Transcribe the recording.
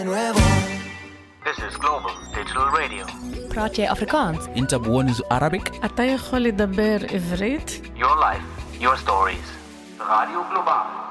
nuevo. This is Global Digital Radio. praat jy Afrikaans? انت بونز Arabic. אתה יכול לדבר עברית? Your life, your stories. Radio Global.